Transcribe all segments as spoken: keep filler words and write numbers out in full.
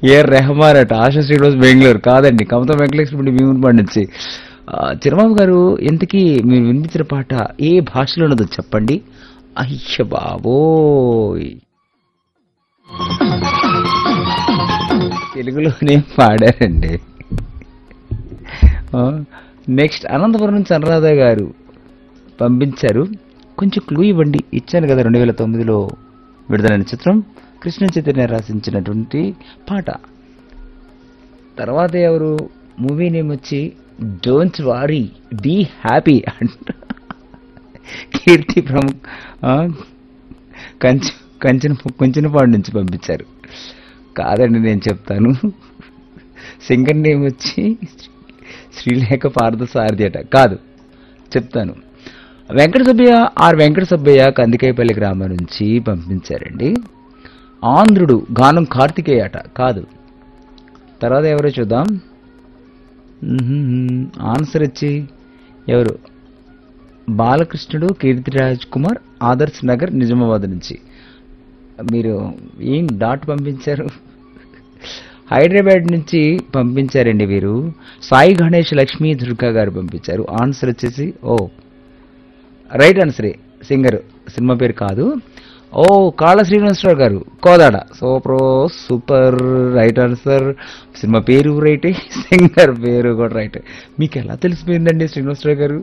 ఏ రెహమాన్ అట ఆశా శ్రీనివాస్ బెంగళూరు కాదండి కమతం వెంకటలక్ష్మి భీమునిపాడు నుంచి ఆ, చిరబాబు గారు ఇంతకీ మీరు వినిపించిన పాట ఏ భాషలో ఉన్నదో చెప్పండి. అయ్య బాబోయ్ తెలుగులోనే పాడారండి. నెక్స్ట్ అనంతపురం నుంచి అనురాధ గారు పంపించారు. కొంచెం క్లూ ఇవ్వండి. ఇచ్చాను కదా రెండు వేల తొమ్మిదిలో విడుదలైన చిత్రం కృష్ణ చైతన్య రచించినటువంటి పాట. తర్వాత ఎవరు మూవీ నేమ్ వచ్చి డోంట్ వారీ బీ హ్యాపీ అంట కీర్తి ప్రముఖ్ కంచె కంచెన కొంచెనపాడు నుంచి పంపించారు. కాదండి నేను చెప్తాను. సింగర్ నేమ్ వచ్చి శ్రీలేఖ పార్థ సారథి అట కాదు చెప్తాను. వెంకట సుబ్బయ్య ఆర్ వెంకట సుబ్బయ్య కందికైపల్లి గ్రామం నుంచి పంపించారండి. ఆంధ్రుడు గానం కార్తికేయ అట కాదు. తర్వాత ఎవరో చూద్దాం. ఆన్సర్ వచ్చి ఎవరు బాలకృష్ణుడు కీర్తిరాజ్ కుమార్ ఆదర్శ్ నగర్ నిజామాబాద్ నుంచి. మీరు ఏం డాట్ పంపించారు. హైదరాబాద్ నుంచి పంపించారండి వీరు. సాయి గణేష్ లక్ష్మీ దుర్గా గారు పంపించారు. ఆన్సర్ వచ్చేసి ఓ రైట్ ఆన్సరే సింగర్ సినిమా పేరు కాదు. ఓ కాళ శ్రీనివాసరావు గారు Kodad super super right answer. Cinema పేరు రైటే సింగర్ పేరు కూడా రైట్. మీకు ఎలా తెలిసిపోయిందండి శ్రీనివాసరావు గారు.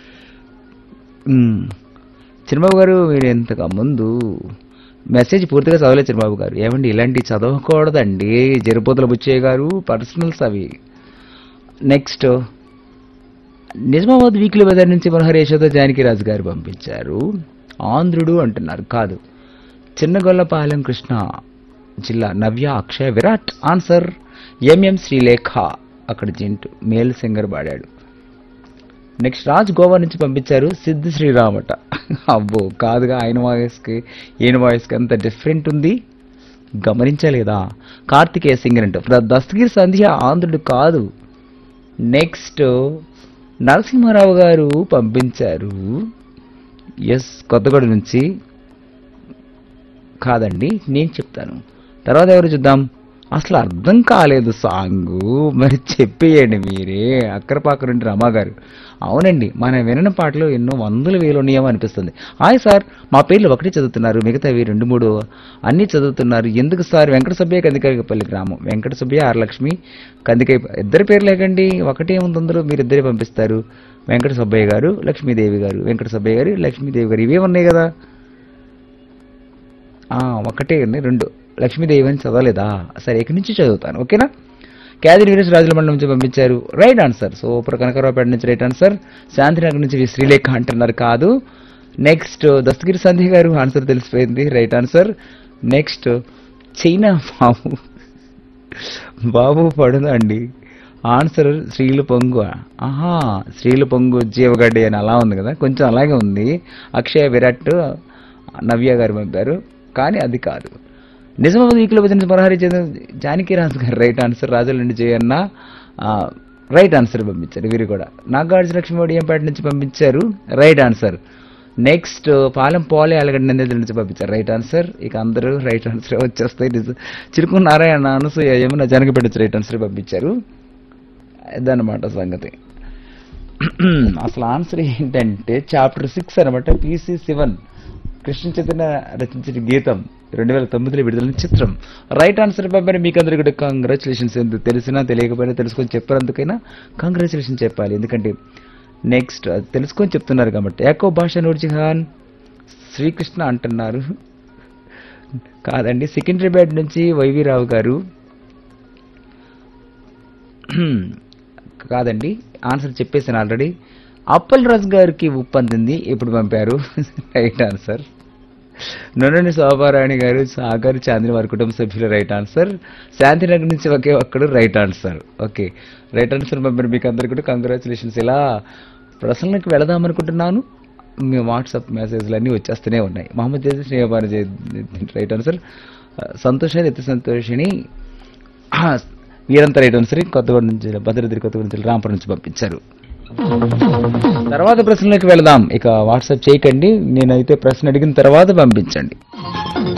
చిన్నబాబు గారు మీరు ఎంతగా ముందు మెసేజ్ పూర్తిగా చదవలేదు చిన్నబాబు గారు. ఏమండి ఇలాంటివి చదవకూడదండి జరిపోతుల బుచ్చయ్య గారు పర్సనల్స్ అవి. నెక్స్ట్ నిజామాబాద్ వీక్లీ బజార్ నుంచి మనోహర్ యశోద జానకిరాజు గారు పంపించారు. ఆంధ్రుడు అంటున్నారు కాదు. చిన్నగొల్లపాలెం కృష్ణ జిల్లా నవ్య అక్షయ విరాట్ ఆన్సర్. ఎంఎం శ్రీలేఖ అక్కడ జింటు మేల్ సింగర్ పాడాడు. నెక్స్ట్ రాజ్ గోవా నుంచి పంపించారు. సిద్ధు శ్రీరామ్ అట అబ్బో కాదుగా ఆయన వాయిస్కి ఈయన వాయిస్కి అంత డిఫరెంట్ ఉంది గమనించలేదా. కార్తికేయ సింగర్ అంట. దస్తగిరి సంధ్య ఆంధ్రుడు కాదు. నెక్స్ట్ నరసింహారావు గారు పంపించారు. ఎస్ కొత్తగూడ నుంచి కాదండి నేను చెప్తాను. తర్వాత ఎవరు చూద్దాం. అసలు అర్థం కాలేదు సాంగు మరి చెప్పేయండి మీరే. అక్కరపాక నుండి రమా గారు అవునండి మన వినని పాటలు ఎన్నో వందల వేలు ఉన్నాయేమో అనిపిస్తుంది. హాయ్ సార్ మా పేర్లు ఒకటి చదువుతున్నారు మిగతావి రెండు మూడు అన్నీ చదువుతున్నారు ఎందుకు సార్. వెంకట సుబ్బయ్య కందికైపల్లి గ్రామం. వెంకట సుబ్బయ్య ఆర్ లక్ష్మి కందికై ఇద్దరు పేర్లు లేకండి ఒకటే ఉంది అందరూ మీరు ఇద్దరే పంపిస్తారు. వెంకట సుబ్బయ్య గారు లక్ష్మీదేవి గారు వెంకట సుబ్బయ్య గారు లక్ష్మీదేవి గారు ఇవే ఉన్నాయి కదా. ఒకటే ఉంది రెండు లక్ష్మీదేవి అని చదవలేదా. సరే ఇక్కడి నుంచి చదువుతాను ఓకేనా. క్యాదిరి వీరేష్ రాజుల మండలం నుంచి పంపించారు. Right answer. సూపర్ కనకరావుపేట నుంచి రైట్ ఆన్సర్. శాంతినగర్ నుంచి శ్రీలేఖ అంటున్నారు కాదు. నెక్స్ట్ దస్తగిరి సంధ్య గారు ఆన్సర్ తెలిసిపోయింది రైట్ ఆన్సర్. నెక్స్ట్ చైనా బాబు బాబు పడుదా అండి ఆన్సర్ శ్రీలు పొంగు. ఆహా శ్రీలు పొంగు జీవగడ్డి అని అలా ఉంది కదా కొంచెం అలాగే ఉంది. అక్షయ విరాట్ నవ్య గారు పంపారు కానీ అది కాదు. నిజామాబాద్ వీక్లో వచ్చిన మనోహరి జానకిరాజు గారు రైట్ ఆన్సర్. రాజుల నుండి జయన్న రైట్ ఆన్సర్ పంపించారు వీరు కూడా. నాగార్జున లక్ష్మీవాడి ఏంపేట నుంచి పంపించారు రైట్ ఆన్సర్. నెక్స్ట్ పాలెం పోలే అలగడ్డ నంద్యాల నుంచి పంపించారు రైట్ ఆన్సర్. ఇక అందరూ రైట్ ఆన్సర్ వచ్చేస్తాయి. చిరుకు నారాయణ అనసూయ యమున జనకపేట నుంచి రైట్ ఆన్సర్ పంపించారు. ఇదన్నమాట సంగతి. అసలు ఆన్సర్ ఏంటంటే చాప్టర్ సిక్స్ అనమాట. పిసి శివన్ కృష్ణ చైతన్య రచించిన గీతం రెండు వేల తొమ్మిదిలో విడుదలైన చిత్రం. రైట్ ఆన్సర్ పంపారు. మీకు అందరికీ కూడా కంగ్రాచులేషన్స్. ఎందుకు తెలిసినా తెలియకపోయినా తెలుసుకొని చెప్పారందుకైనా కంగ్రాచులేషన్ చెప్పాలి ఎందుకంటే నెక్స్ట్ అది తెలుసుకొని చెప్తున్నారు కాబట్టి. యాకో భాష నూర్జిహాన్ శ్రీకృష్ణ అంటున్నారు కాదండి. సికింద్రాబాద్ నుంచి వైవీరావు గారు కాదండి ఆన్సర్ చెప్పేసాను ఆల్రెడీ. అప్పల్ రాజు గారికి ఉప్పు అందింది ఇప్పుడు పంపారు రైట్ ఆన్సర్. నూనె శోభారాణి గారు సాగర్ చాందిని వారి కుటుంబ సభ్యులు రైట్ ఆన్సర్. శాంతినగర్ నుంచి ఒకే ఒక్కడు right answer. Okay right answer పంపారు. మీకు అందరికీ కూడా కంగ్రాచులేషన్స్. ఇలా ప్రశ్నలకు వెళదామనుకుంటున్నాను. మీ వాట్సాప్ మెసేజ్లు అన్నీ వచ్చేస్తూనే ఉన్నాయి. Mohammed zaid స్నేహబాని right answer. సంతోషాన్ని ఎత్తి సంతోషిని వీరంతా రైట్ ఆన్సర్. కొత్తగూడ నుంచి భద్రాద్రి కొత్తగూడ నుంచి రాంపురం నుంచి పంపించారు. తర్వాత ప్రశ్నలకు వెళదాం. ఇక వాట్సాప్ చేయకండి. నేనైతే ప్రశ్న అడిగిన తర్వాత పంపించండి.